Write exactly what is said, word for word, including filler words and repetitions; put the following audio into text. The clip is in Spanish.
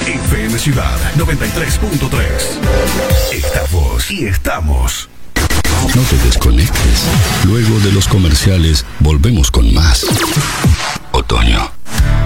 F M Ciudad noventa y tres punto tres. Estamos y estamos. No te desconectes. Luego de los comerciales, volvemos con más. Otoño.